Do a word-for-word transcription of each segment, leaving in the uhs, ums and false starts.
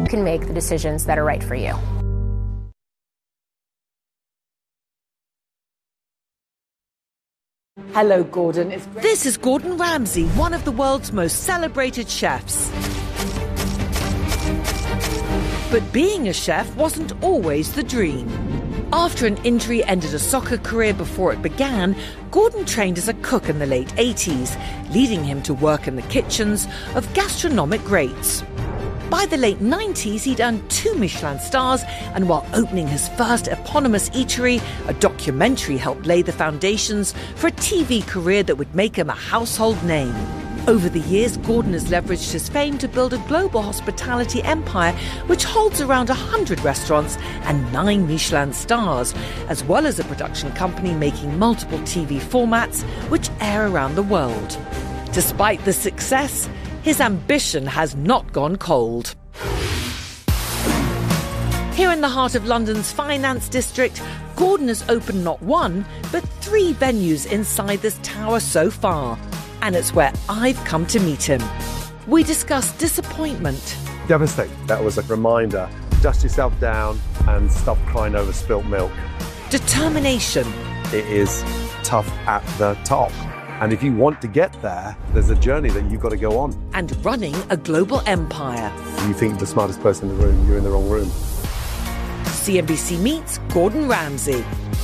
can make the decisions that are right for you. Hello, Gordon. It's great. This is Gordon Ramsay, one of the world's most celebrated chefs. But being a chef wasn't always the dream. After an injury ended a soccer career before it began, Gordon trained as a cook in the late eighties, leading him to work in the kitchens of gastronomic greats. By the late nineties, he'd earned two Michelin stars, and while opening his first eponymous eatery, a documentary helped lay the foundations for a T V career that would make him a household name. Over the years, Gordon has leveraged his fame to build a global hospitality empire which holds around one hundred restaurants and nine Michelin stars, as well as a production company making multiple T V formats which air around the world. Despite the success, his ambition has not gone cold. Here in the heart of London's finance district, Gordon has opened not one, but three venues inside this tower so far. And it's where I've come to meet him. We discuss disappointment. Devastating. That was a reminder. Dust yourself down and stop crying over spilt milk. Determination. It is tough at the top. And if you want to get there, there's a journey that you've got to go on. And running a global empire. You think you're the smartest person in the room, you're in the wrong room. C N B C meets Gordon Ramsay.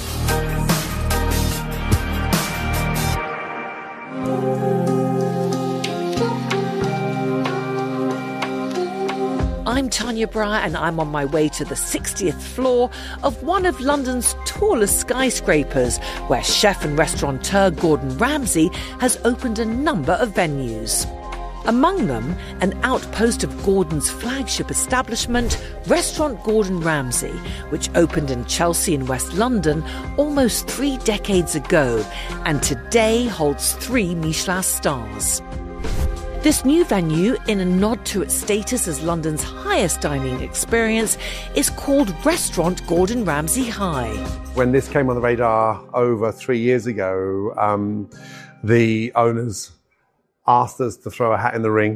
I'm Tanya Breyer, and I'm on my way to the sixtieth floor of one of London's tallest skyscrapers, where chef and restaurateur Gordon Ramsay has opened a number of venues. Among them, an outpost of Gordon's flagship establishment, Restaurant Gordon Ramsay, which opened in Chelsea in West London almost three decades ago, and today holds three Michelin stars. This new venue, in a nod to its status as London's highest dining experience, is called Restaurant Gordon Ramsay High. When this came on the radar over three years ago, um, the owners asked us to throw a hat in the ring,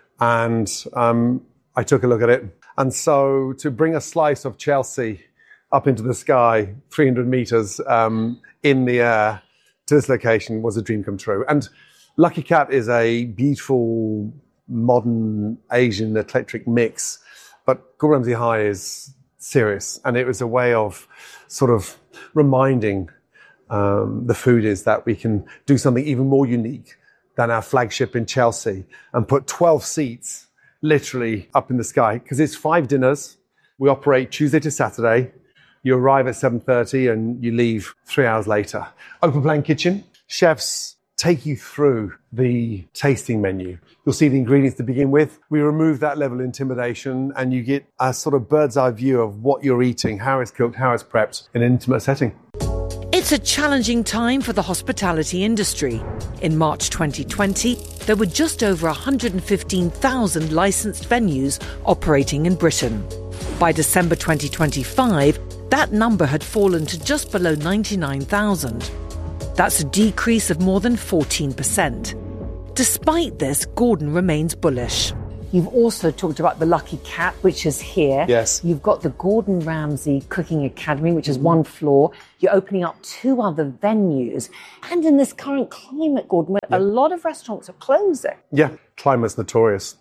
and um, I took a look at it. And so to bring a slice of Chelsea up into the sky, three hundred metres um, in the air, to this location was a dream come true. And Lucky Cat is a beautiful, modern, Asian, eclectic mix, but Gordon Ramsay High is serious. And it was a way of sort of reminding um, the foodies that we can do something even more unique than our flagship in Chelsea and put twelve seats literally up in the sky. Because it's five dinners. We operate Tuesday to Saturday. You arrive at seven thirty and you leave three hours later. Open plan kitchen. Chefs take you through the tasting menu. You'll see the ingredients to begin with. We remove that level of intimidation and you get a sort of bird's eye view of what you're eating, how it's cooked, how it's prepped in an intimate setting. It's a challenging time for the hospitality industry. In March twenty twenty, there were just over one hundred fifteen thousand licensed venues operating in Britain. By December twenty twenty-five, that number had fallen to just below ninety-nine thousand. That's a decrease of more than fourteen percent. Despite this, Gordon remains bullish. You've also talked about the Lucky Cat, which is here. Yes. You've got the Gordon Ramsay Cooking Academy, which is one floor. You're opening up two other venues. And in this current climate, Gordon, where yeah. a lot of restaurants are closing. Yeah, climate's notorious.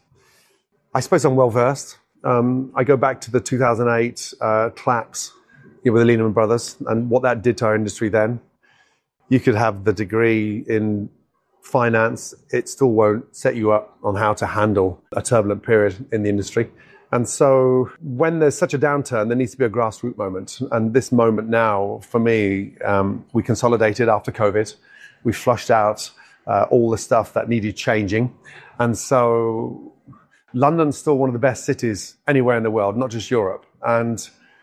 I suppose I'm well versed. Um, I go back to the two thousand eight uh, collapse you know, with the Lehman Brothers and what that did to our industry then. You could have the degree in finance, it still won't set you up on how to handle a turbulent period in the industry. And so when there's such a downturn, there needs to be a grassroots moment. And this moment now, for me, um, we consolidated after COVID. We flushed out uh, all the stuff that needed changing. And so London's still one of the best cities anywhere in the world, not just Europe. And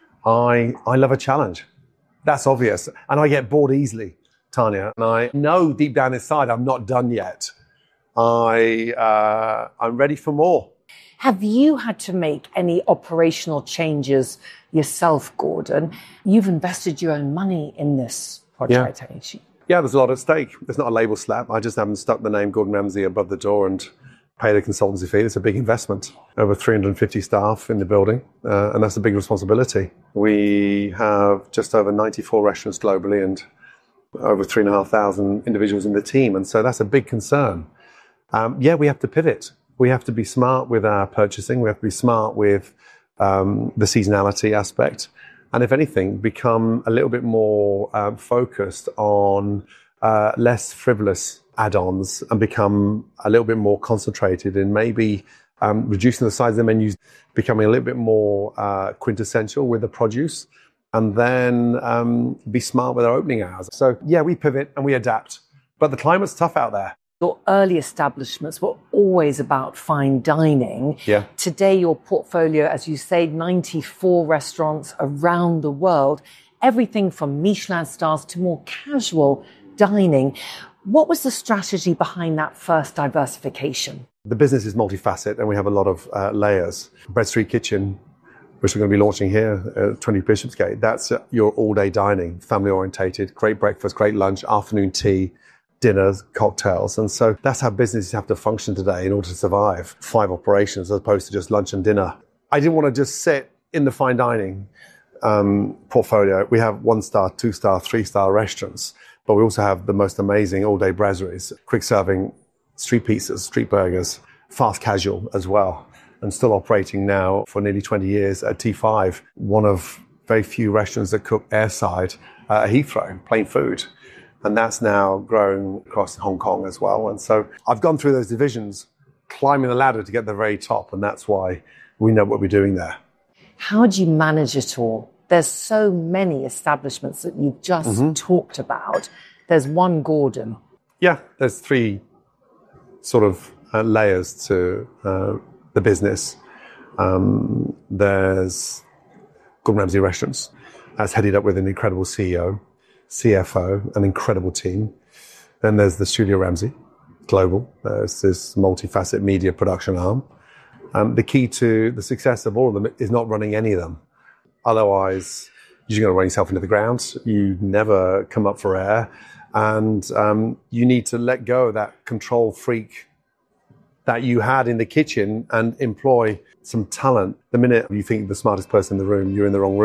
I I love a challenge. That's obvious. And I get bored easily, Tanya. And I know deep down inside I'm not done yet. I, uh, I'm ready for more. Have you had to make any operational changes yourself, Gordon? You've invested your own money in this project, Yeah. haven't you? Yeah, there's a lot at stake. There's not a label slap. I just haven't stuck the name Gordon Ramsay above the door and pay the consultancy fee. It's a big investment. Over three hundred fifty staff in the building, uh, and that's a big responsibility. We have just over ninety-four restaurants globally and over three and a half thousand individuals in the team, and so that's a big concern. Um, yeah, we have to pivot. We have to be smart with our purchasing. We have to be smart with um, the seasonality aspect, and if anything, become a little bit more um, focused on uh, less frivolous add-ons and become a little bit more concentrated in maybe um, reducing the size of the menus, becoming a little bit more uh, quintessential with the produce, and then um, be smart with our opening hours. So yeah, we pivot and we adapt, but the climate's tough out there. Your early establishments were always about fine dining. Yeah. Today, your portfolio, as you say, ninety-four restaurants around the world, everything from Michelin stars to more casual dining. What was the strategy behind that first diversification? The business is multifaceted and we have a lot of uh, layers. Bread Street Kitchen, which we're going to be launching here at twenty Bishopsgate, that's uh, your all-day dining, family-orientated, great breakfast, great lunch, afternoon tea, dinners, cocktails. And so that's how businesses have to function today in order to survive. Five operations as opposed to just lunch and dinner. I didn't want to just sit in the fine dining um, portfolio. We have one-star, two-star, three-star restaurants, but we also have the most amazing all-day brasseries, quick-serving street pizzas, street burgers, fast casual as well, and still operating now for nearly twenty years at T five, one of very few restaurants that cook airside uh, at Heathrow, plain food. And that's now growing across Hong Kong as well. And so I've gone through those divisions, climbing the ladder to get to the very top, and that's why we know what we're doing there. How do you manage it all? There's so many establishments that you've just mm-hmm. talked about. There's one Gordon. Yeah, there's three sort of uh, layers to uh, the business. Um, there's Gordon Ramsay Restaurants, as headed up with an incredible C E O, C F O, an incredible team. Then there's the Studio Ramsay Global. There's this multifaceted media production arm. Um, the key to the success of all of them is not running any of them. Otherwise, you're going to run yourself into the ground. You never come up for air. And um, you need to let go of that control freak that you had in the kitchen and employ some talent. The minute you think you're the smartest person in the room, you're in the wrong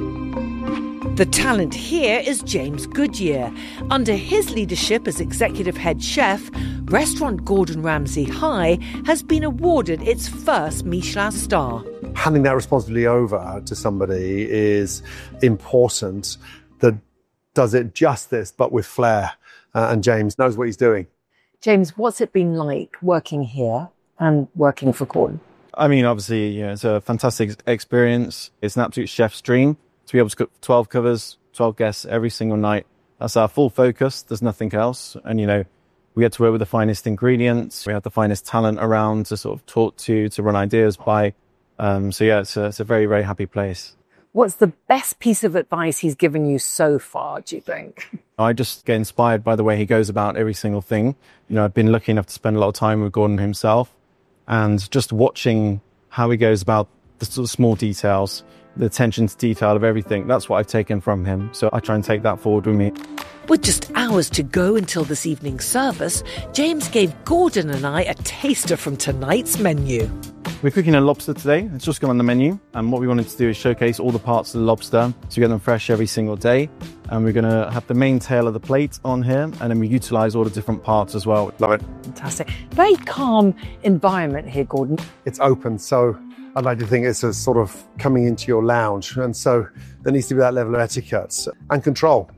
room. The talent here is James Goodyear. Under his leadership as executive head chef, restaurant Gordon Ramsay High has been awarded its first Michelin star. Handing that responsibility over to somebody is important that does it justice, but with flair. Uh, and James knows what he's doing. James, what's it been like working here and working for Gordon? I mean, obviously, yeah, it's a fantastic experience. It's an absolute chef's dream to be able to cook twelve covers, twelve guests every single night. That's our full focus. There's nothing else. And, you know, we had to work with the finest ingredients. We had the finest talent around to sort of talk to, to run ideas by. Um, so, yeah, it's a, it's a very, very happy place. What's the best piece of advice he's given you so far, do you think? I just get inspired by the way he goes about every single thing. You know, I've been lucky enough to spend a lot of time with Gordon himself, and just watching how he goes about the sort of small details, the attention to detail of everything. That's what I've taken from him. So I try and take that forward with me. With just hours to go until this evening's service, James gave Gordon and I a taster from tonight's menu. We're cooking a lobster today. It's just gone on the menu. And what we wanted to do is showcase all the parts of the lobster to get them fresh every single day. And we're going to have the main tail of the plate on here. And then we utilise all the different parts as well. Love it. Fantastic. Very calm environment here, Gordon. It's open, so I'd like to think it's a sort of coming into your lounge. And so there needs to be that level of etiquette and control.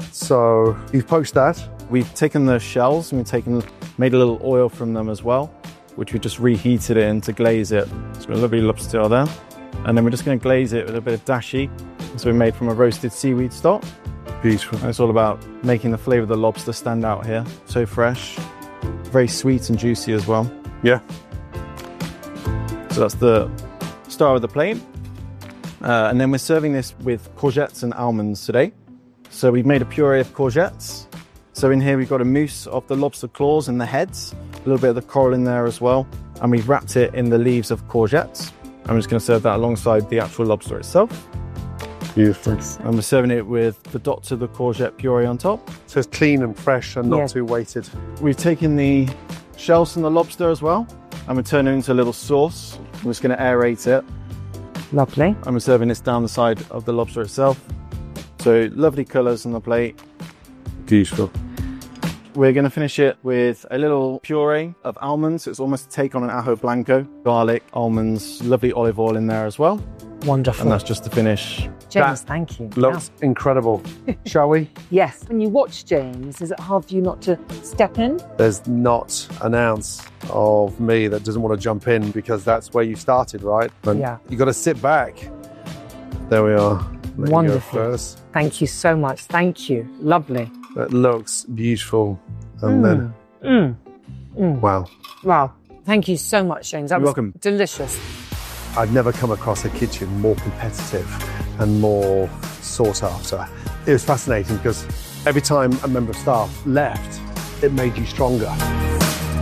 So you've poached that. We've taken the shells and we've taken, made a little oil from them as well, which we just reheated it in to glaze it. It's got a lovely lobster there. And then we're just going to glaze it with a bit of dashi. So we made from a roasted seaweed stock. Beautiful. And it's all about making the flavour of the lobster stand out here. So fresh, very sweet and juicy as well. Yeah. So that's the star of the plate. Uh, and then we're serving this with courgettes and almonds today. So we've made a puree of courgettes. So in here we've got a mousse of the lobster claws and the heads, a little bit of the coral in there as well. And we've wrapped it in the leaves of courgettes. I'm just going to serve that alongside the actual lobster itself. Beautiful. And we're serving it with the dots of the courgette puree on top. So it's clean and fresh and not Yeah. too weighted. We've taken the shells from the lobster as well, and we're turning it into a little sauce. We're just going to aerate it. Lovely. And we're serving this down the side of the lobster itself. So lovely colours on the plate. Beautiful. We're going to finish it with a little puree of almonds. It's almost a take on an ajo blanco. Garlic, almonds, lovely olive oil in there as well. Wonderful. And that's just to finish. James, That thank you. Looks incredible. Shall we? Yes. When you watch James, is it hard for you not to step in? There's not an ounce of me that doesn't want to jump in because that's where you started, right? And Yeah. you got to sit back. There we are. Let Wonderful. You go first. Thank you so much. Thank you. Lovely. That looks beautiful. And then, Mm. Mm. wow. Wow. Thank you so much, James. That You're was welcome. delicious. I've never come across a kitchen more competitive and more sought after. It was fascinating because every time a member of staff left, it made you stronger.